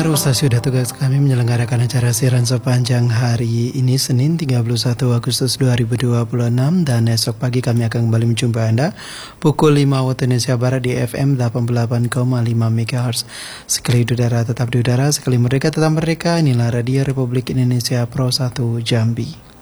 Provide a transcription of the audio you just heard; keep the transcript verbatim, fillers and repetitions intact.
pendengar, Ustaz sudah tugas kami menyelenggarakan acara siaran sepanjang hari ini Senin tiga puluh satu Agustus dua ribu dua puluh enam, dan esok pagi kami akan kembali menjumpai Anda pukul lima waktu Indonesia Barat di F M delapan puluh delapan koma lima megahertz. Sekali di udara tetap di udara, sekali merdeka tetap merdeka. Inilah Radio Republik Indonesia Pro satu Jambi.